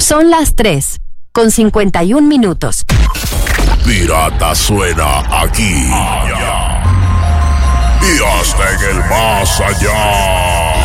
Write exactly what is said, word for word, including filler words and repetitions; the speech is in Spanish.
Son las tres, con cincuenta y un minutos. Pirata suena aquí. Y hasta en el más allá.